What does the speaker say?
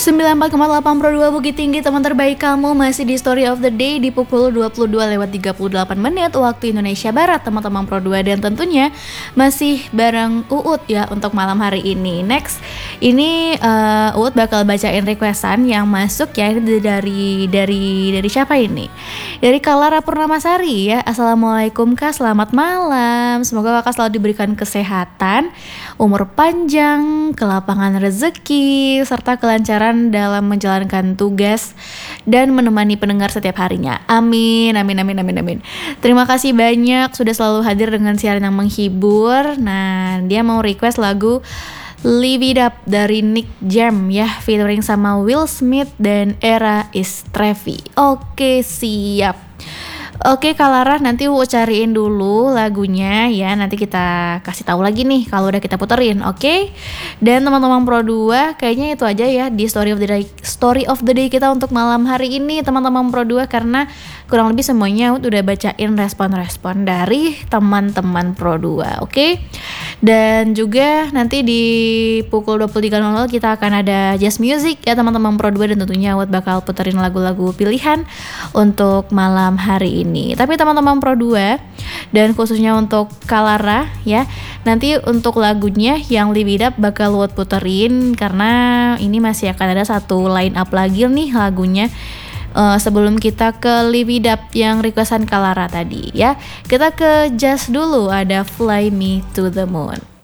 94,8 Pro 2 Bukit Tinggi, teman terbaik kamu masih di Story of the Day di pukul 22:38 waktu Indonesia Barat, teman-teman Pro 2, dan tentunya masih bareng Uut ya untuk malam hari ini. Next, ini Uut bakal bacain requestan yang masuk ya. Ini dari siapa ini? Dari Kalara Purnamasari ya. Assalamualaikum Kak, selamat malam. Semoga Kakak selalu diberikan kesehatan, umur panjang, kelapangan rezeki, serta kelancaran dalam menjalankan tugas dan menemani pendengar setiap harinya. Amin, amin, amin, amin, amin. Terima kasih banyak sudah selalu hadir dengan siaran yang menghibur. Nah, dia mau request lagu Live It Up dari Nick Jam ya, featuring sama Will Smith dan Era Istrevi. Oke, siap. Oke Kalara, nanti Wu cariin dulu lagunya ya. Nanti kita kasih tahu lagi nih kalau udah kita puterin, oke? Dan teman-teman Pro 2, kayaknya itu aja ya di Story of the Day kita untuk malam hari ini, teman-teman Pro 2, karena kurang lebih semuanya udah bacain respon-respon dari teman-teman Pro 2, oke? Dan juga nanti di pukul 23.00 kita akan ada Jazz Music ya teman-teman Pro 2, dan tentunya Wut bakal puterin lagu-lagu pilihan untuk malam hari ini. Tapi teman-teman Pro 2 dan khususnya untuk Kalara ya, nanti untuk lagunya yang Live It Up bakal Wut puterin karena ini masih akan ada satu line up lagi nih lagunya. Sebelum kita ke Live It Up yang requestan Kalara tadi ya, kita ke Jazz dulu, ada Fly Me to the Moon.